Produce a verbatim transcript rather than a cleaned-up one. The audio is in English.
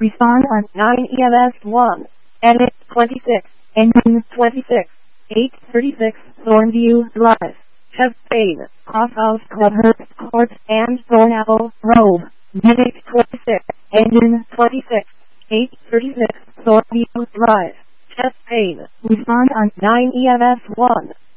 Respond on nine E M S one. Edit twenty-six. engine twenty-six. eight thirty-six. Thornview Drive. Chest pain. Off of Clubhurst Court and Thornapple Road. Edit twenty-six. engine twenty-six. eight thirty-six. Thornview Drive. Chest pain. respond on nine E M S one.